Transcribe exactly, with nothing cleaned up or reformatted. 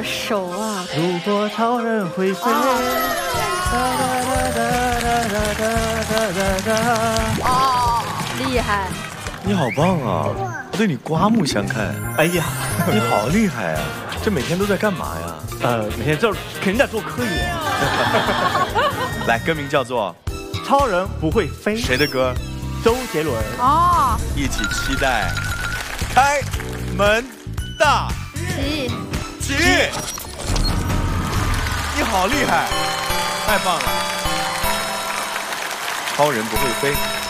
耳熟啊！ 如果超人会飞，哒哒哒哒哒哒哒哒。 哦，厉害！ 你好棒啊！我对你刮目相看。 哎呀， 你好厉害啊！这每天都在干嘛呀？ 呃，每天就是肯定在做科研。 来，歌名叫做 《超人不会飞》， 谁的歌？ 周杰伦。 哦， 一起期待开门大吉吉！你好厉害，太棒了！超人不会飞。